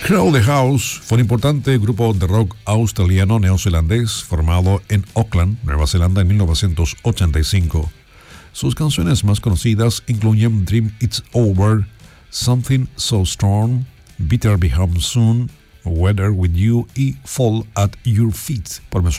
Crowded House fue un importante grupo de rock australiano-neozelandés formado en Auckland, Nueva Zelanda en 1985. Sus canciones más conocidas incluyen Dream It's Over, Something So Strong, Better Be Home Soon, Weather With You y Fall at Your Feet, por mencionar